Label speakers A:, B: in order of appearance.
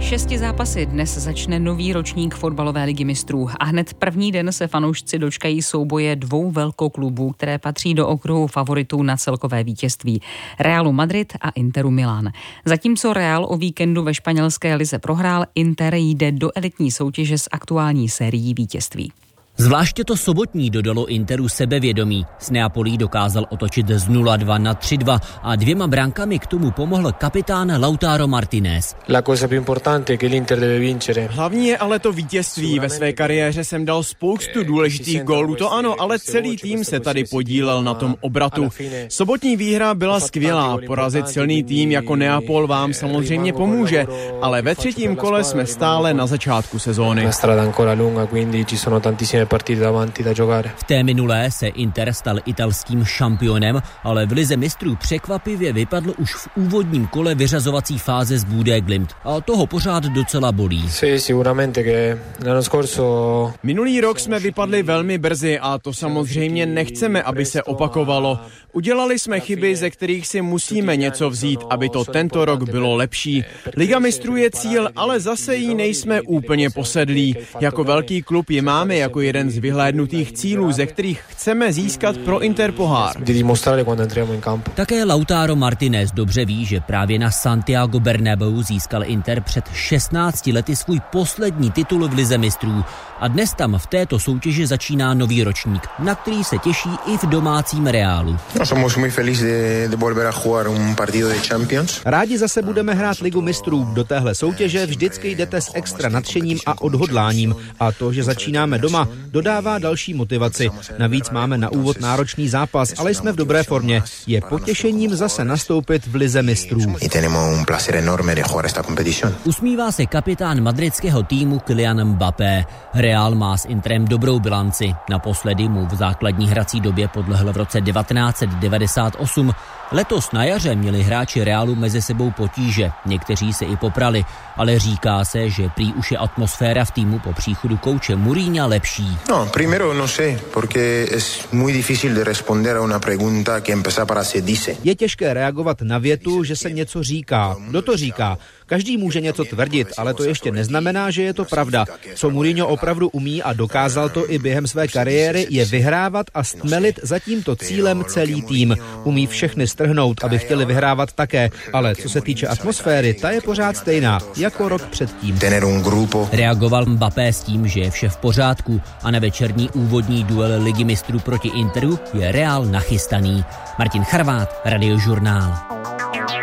A: 6 zápasy dnes začne nový ročník fotbalové ligy mistrů a hned první den se fanoušci dočkají souboje dvou velkoklubů, které patří do okruhu favoritů na celkové vítězství. Realu Madrid a Interu Milán. Zatímco Real o víkendu ve španělské lize prohrál, Inter jde do elitní soutěže s aktuální sérií vítězství.
B: Zvláště to sobotní dodalo Interu sebevědomí. S Neapolí dokázal otočit z 0-2 na 3-2 a 2 brankami k tomu pomohl kapitán Lautaro Martinez.
C: Hlavní je ale to vítězství. Ve své kariéře jsem dal spoustu důležitých gólů, to ano, ale celý tým se tady podílel na tom obratu. Sobotní výhra byla skvělá. Porazit silný tým jako Neapol vám samozřejmě pomůže, ale ve třetím kole jsme stále na začátku sezóny.
B: V té minulé se Inter stal italským šampionem, ale v lize mistrů překvapivě vypadl už v úvodním kole vyřazovací fáze z Bodø Glimt. A toho pořád docela bolí.
C: Minulý rok jsme vypadli velmi brzy a to samozřejmě nechceme, aby se opakovalo. Udělali jsme chyby, ze kterých si musíme něco vzít, aby to tento rok bylo lepší. Liga mistrů je cíl, ale zase jí nejsme úplně posedlí. Jako velký klub ji máme jako jeden z vyhlédnutých cílů, ze kterých chceme získat pro Inter pohár.
B: Také Lautaro Martinez dobře ví, že právě na Santiago Bernabéu získal Inter před 16 lety svůj poslední titul v lize mistrů. A dnes tam v této soutěži začíná nový ročník, na který se těší i v domácím Reálu.
D: Rádi zase budeme hrát ligu mistrů. Do téhle soutěže vždycky jdete s extra nadšením a odhodláním. A to, že začínáme doma, dodává další motivaci. Navíc máme na úvod náročný zápas, ale jsme v dobré formě. Je potěšením zase nastoupit v lize mistrů.
B: Usmívá se kapitán madridského týmu Kylian Mbappé. Real má s Interem dobrou bilanci. Naposledy mu v základní hrací době podlehl v roce 1998. Letos na jaře měli hráči Realu mezi sebou potíže. Někteří se i poprali, ale říká se, že prý už je atmosféra v týmu po příchodu kouče Mourinha lepší.
D: Je těžké reagovat na větu, že se něco říká. Kdo to říká? Každý může něco tvrdit, ale to ještě neznamená, že je to pravda. Co Mourinho opravdu umí a dokázal to i během své kariéry, je vyhrávat a stmelit za tímto cílem celý tým. Umí všechny strhnout, aby chtěli vyhrávat také, ale co se týče atmosféry, ta je pořád stejná, jako rok předtím.
B: Reagoval Mbappé s tím, že je vše v pořádku a na večerní úvodní duel ligy mistrů proti Interu je Real nachystaný. Martin Charvát, Radiožurnál.